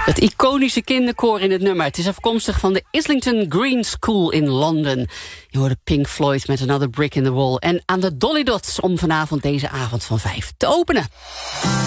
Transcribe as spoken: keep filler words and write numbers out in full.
Het iconische kinderkoor in het nummer. Het is afkomstig van de Islington Green School in Londen. Je hoorde Pink Floyd met Another Brick in the Wall. En aan de Dolly Dots om vanavond deze avond van vijf te openen.